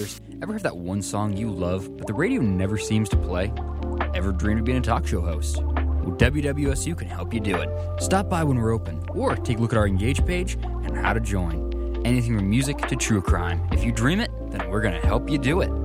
writers. Ever have that one song you love, but the radio never seems to play? Ever dreamed of being a talk show host? Well, WWSU can help you do it. Stop by when we're open, or take a look at our Engage page and how to join. Anything from music to true crime. If you dream it, then we're going to help you do it.